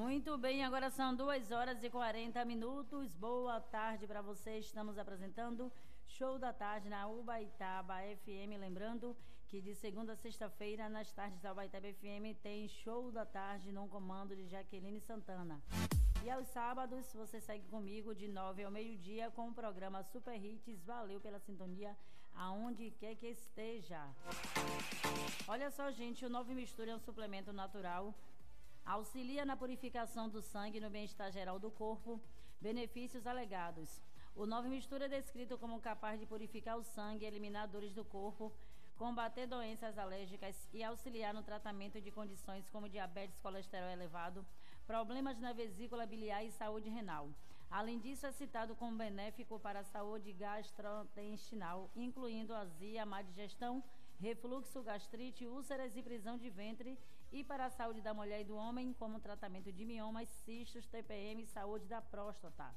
Muito bem, agora são 2h40. Boa tarde para você. Estamos apresentando Show da Tarde na Ubaitaba FM. Lembrando que de segunda a sexta-feira, nas tardes da Ubaitaba FM, tem Show da Tarde no comando de Jaqueline Santana. E aos sábados, você segue comigo de 9 ao meio-dia com o programa Super Hits. Valeu pela sintonia, aonde quer que esteja. Olha só, gente, o Nove Mistura é um suplemento natural. Auxilia na purificação do sangue e no bem-estar geral do corpo. Benefícios alegados. O Nove Mistura é descrito como capaz de purificar o sangue, eliminar dores do corpo, combater doenças alérgicas e auxiliar no tratamento de condições como diabetes, colesterol elevado, problemas na vesícula biliar e saúde renal. Além disso, é citado como benéfico para a saúde gastrointestinal, incluindo azia, má digestão, refluxo, gastrite, úlceras e prisão de ventre, e para a saúde da mulher e do homem, como tratamento de miomas, cistos, TPM e saúde da próstata.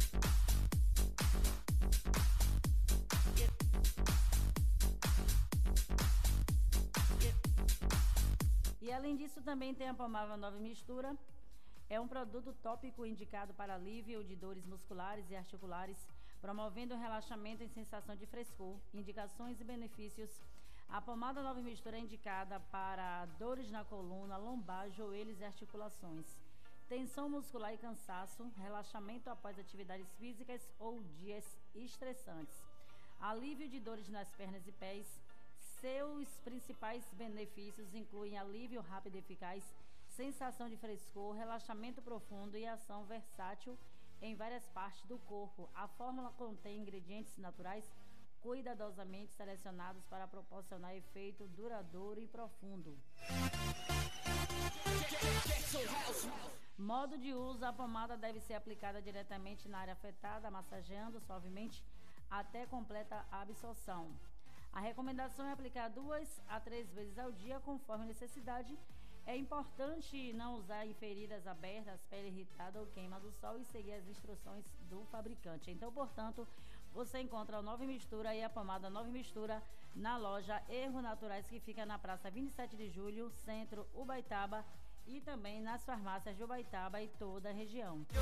E além disso, também tem a pomada Nove Mistura. É um produto tópico indicado para alívio de dores musculares e articulares, promovendo relaxamento e sensação de frescor. Indicações e benefícios. A pomada Nove Mistura é indicada para dores na coluna, lombar, joelhos e articulações, tensão muscular e cansaço, relaxamento após atividades físicas ou dias estressantes, alívio de dores nas pernas e pés. Seus principais benefícios incluem alívio rápido e eficaz, sensação de frescor, relaxamento profundo e ação versátil em várias partes do corpo. A fórmula contém ingredientes naturais cuidadosamente selecionados para proporcionar efeito duradouro e profundo. Modo de uso: a pomada deve ser aplicada diretamente na área afetada, massageando suavemente até completa absorção. A recomendação é aplicar 2 a 3 vezes ao dia, conforme a necessidade. É importante não usar em feridas abertas, pele irritada ou queima do sol e seguir as instruções do fabricante. Então, portanto, você encontra o Nove Mistura e a pomada Nove Mistura na loja Erro Naturais, que fica na Praça 27 de Julho, Centro, Ubaitaba, e também nas farmácias de Ubaitaba e toda a região.